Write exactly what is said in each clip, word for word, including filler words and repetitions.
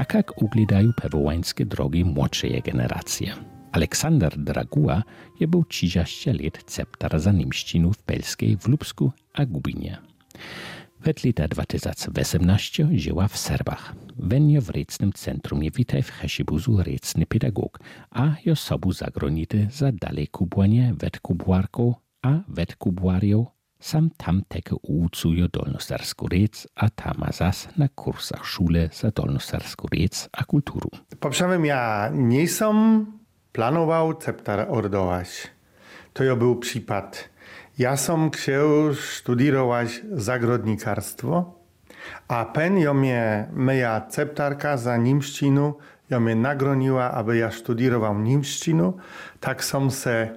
Tak jak uglądają pewołańskie drogi młodszej generacji. Aleksander Dragua je był trzydzieści lat ceptar za niemszczynu w Pelskiej, w Lubsku a Gubinie. W lata dwa tysiące osiemnastego żyła w Serbach. Wenio w recnym centrum je witaj w Heszybuzu recny pedagog, a jo sobu zagronity za dalej kubłanie wetkubłarką a wetkubłarią sam tam teke ucujo dolnostarsku rec, a tama zas na kursach szule za dolnostarsku rec a kulturu. Poprzednio ja nie som planował ceptar ordować. To jo był przypad. Ja som chciał studiować zagrodnikarstwo, a pen jo mnie moja ceptarka za niemszczynu jo mnie nagroniła, aby ja studiował niemszczynu. Tak som se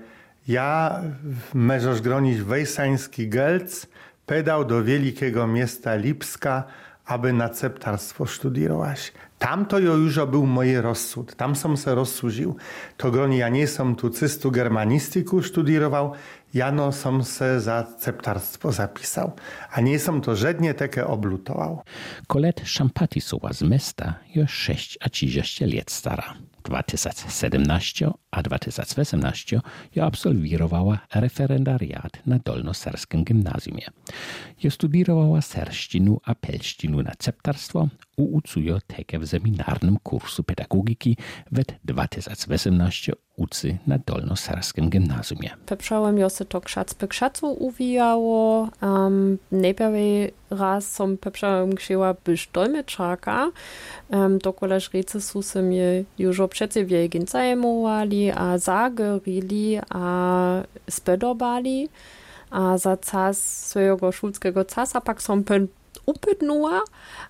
ja, możesz gronić wejsański Gelc, pedał do wielkiego miasta Lipska, aby na ceptarstwo studiować. Tam to jo już był moje rozsud. Tam som se rozsudził. To groni ja nie som tu cystu germanistyku studiował, jano som se za ceptarstwo zapisał. A nie som to żednie takie oblutował. Kolet Szampatisowa z miasta jo sześć a trzydzieści lat stara. dwa tysiące siedemnaście a dwa tysiące osiemnaście jo absolwirowała referendariat na dolnoserskim gimnazjumie. Jo studiowała serszczynu a pelszczynu na ceptarstwo, uucujo teke w seminarnym kursu pedagogiki w dwa tysiące osiemnaście ucy na dolnoserskim gimnazjumie. Peprzałem jo se to krzac pe krzacu uwijało. Um, najpierw raz som peprzałem księła byś dolmeczaka. Um, dokoleż rece su se mnie już przece wielgin zajmowali, a zagerili, a spedobali. A za czas swojego szulskiego czasa pak som pen upytnuła,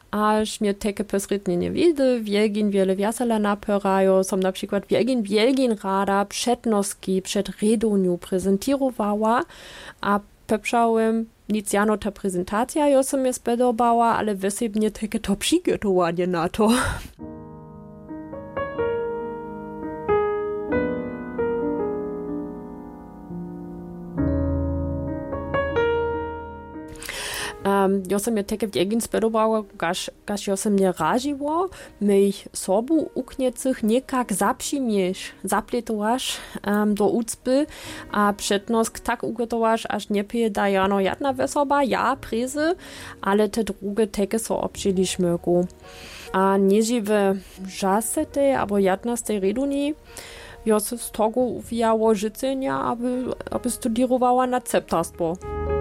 aż mnie teke pesrytnie nie widy, wielgin wiele wiasela naperajo, som na przykład wielgin wielgin rada przednoski przed redoniu prezentowała, a peprzałem nic jano ta prezentacja, jo som je spodobała, ale wysebnie teke to przygotowanie na to. Um, jo sam je teke wjegin spodobała, gaż, gaż jo sam nie raziło, mich sobu ukniecych niekak zapřimieš, zapletowaš um, do ucpy, a przednosk tak ugotowaš, aż nie pije jano jadna wesoba, ja prezy, ale te drugie teke so obczyliśmy go. A nieżywe żasete, albo jadna z tej reduni, jo se z tego uwijało życenia, aby, aby studierowała na ceptarstwo.